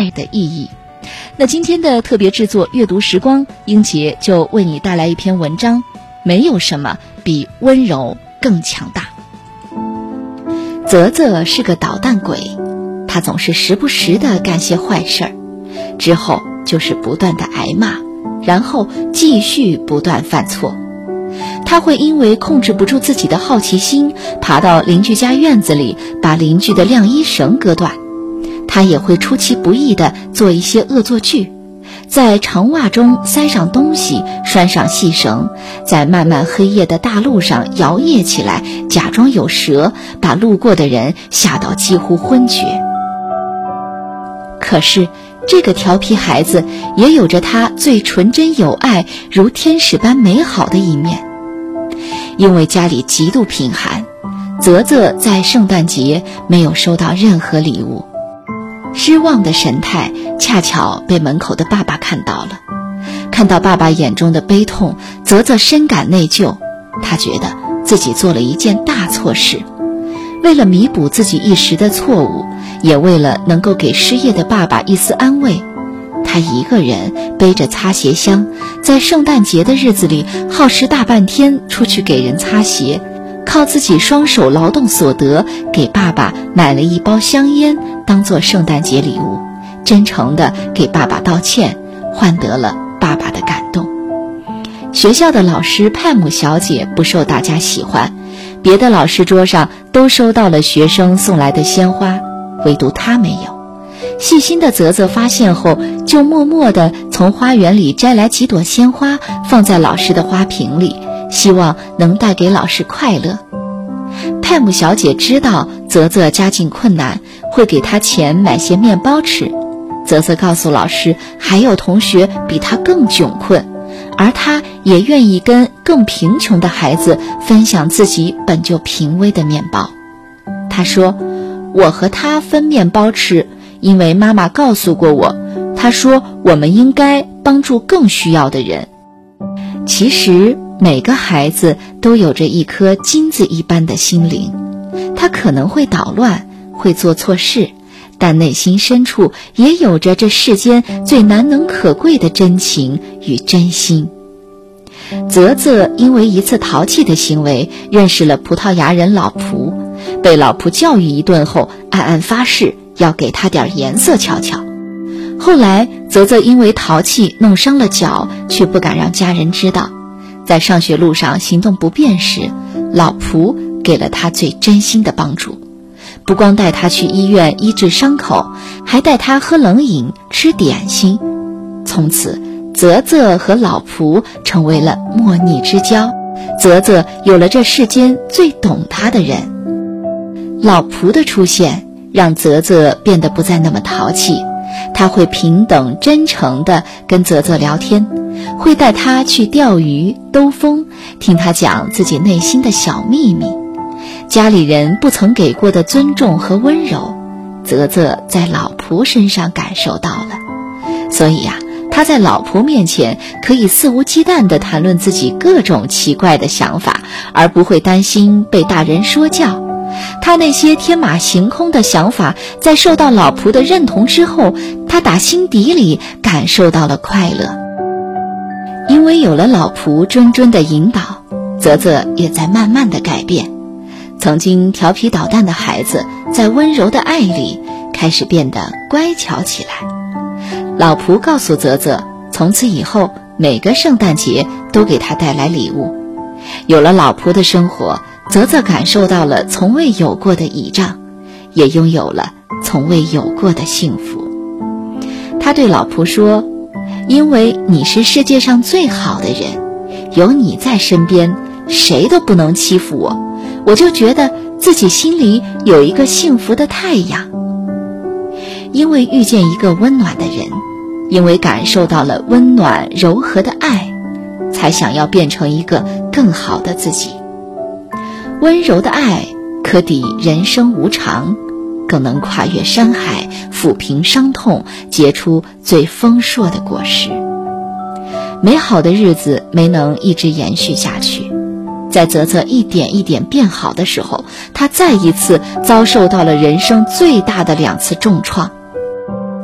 爱的意义。那今天的特别制作阅读时光，英杰就为你带来一篇文章，没有什么比温柔更强大。泽泽是个捣蛋鬼，他总是时不时地干些坏事儿，之后就是不断地挨骂，然后继续不断犯错。他会因为控制不住自己的好奇心，爬到邻居家院子里，把邻居的晾衣绳割断。他也会出其不意地做一些恶作剧，在长袜中塞上东西，拴上细绳，在漫漫黑夜的大路上摇曳起来，假装有蛇，把路过的人吓到几乎昏厥。可是这个调皮孩子也有着他最纯真有爱，如天使般美好的一面。因为家里极度贫寒，泽泽在圣诞节没有收到任何礼物。失望的神态恰巧被门口的爸爸看到了，看到爸爸眼中的悲痛，泽泽深感内疚。他觉得自己做了一件大错事，为了弥补自己一时的错误，也为了能够给失业的爸爸一丝安慰，他一个人背着擦鞋箱，在圣诞节的日子里耗时大半天出去给人擦鞋，靠自己双手劳动所得给爸爸买了一包香烟当做圣诞节礼物，真诚地给爸爸道歉，换得了爸爸的感动。学校的老师派姆小姐不受大家喜欢，别的老师桌上都收到了学生送来的鲜花，唯独她没有。细心的泽泽发现后，就默默地从花园里摘来几朵鲜花，放在老师的花瓶里，希望能带给老师快乐。派姆小姐知道泽泽家境困难，会给他钱买些面包吃。泽泽告诉老师，还有同学比他更窘困，而他也愿意跟更贫穷的孩子分享自己本就贫微的面包。他说，我和他分面包吃，因为妈妈告诉过我，她说我们应该帮助更需要的人。其实每个孩子都有着一颗金子一般的心灵，他可能会捣乱，会做错事，但内心深处也有着这世间最难能可贵的真情与真心。泽泽因为一次淘气的行为认识了葡萄牙人老蒲，被老蒲教育一顿后，暗暗发誓要给他点颜色瞧瞧。后来泽泽因为淘气弄伤了脚，却不敢让家人知道。在上学路上行动不便时，老蒲给了他最真心的帮助，不光带他去医院医治伤口，还带他喝冷饮吃点心。从此泽泽和老蒲成为了莫逆之交，泽泽有了这世间最懂他的人。老蒲的出现让泽泽变得不再那么淘气，他会平等真诚地跟泽泽聊天，会带他去钓鱼兜风，听他讲自己内心的小秘密。家里人不曾给过的尊重和温柔，泽泽在老蒲身上感受到了。所以他在老蒲面前可以肆无忌惮地谈论自己各种奇怪的想法，而不会担心被大人说教。他那些天马行空的想法，在受到老蒲的认同之后，他打心底里感受到了快乐。因为有了老蒲谆谆的引导，泽泽也在慢慢的改变。曾经调皮捣蛋的孩子，在温柔的爱里开始变得乖巧起来。老蒲告诉泽泽，从此以后每个圣诞节都给他带来礼物。有了老蒲的生活，泽泽感受到了从未有过的倚仗，也拥有了从未有过的幸福。他对老蒲说，因为你是世界上最好的人，有你在身边，谁都不能欺负我，我就觉得自己心里有一个幸福的太阳。因为遇见一个温暖的人，因为感受到了温暖柔和的爱，才想要变成一个更好的自己。温柔的爱可抵人生无常，更能跨越山海，抚平伤痛，结出最丰硕的果实。美好的日子没能一直延续下去，在泽泽一点一点变好的时候，他再一次遭受到了人生最大的2次重创。